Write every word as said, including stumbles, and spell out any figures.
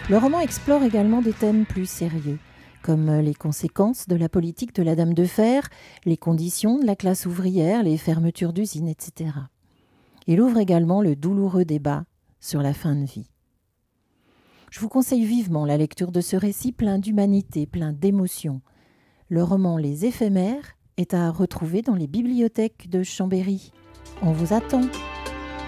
Le roman explore également des thèmes plus sérieux, comme les conséquences de la politique de la Dame de Fer, les conditions de la classe ouvrière, les fermetures d'usines, et cetera. Il ouvre également le douloureux débat sur la fin de vie. Je vous conseille vivement la lecture de ce récit plein d'humanité, plein d'émotions. Le roman Les Éphémères est à retrouver dans les bibliothèques de Chambéry. On vous attend.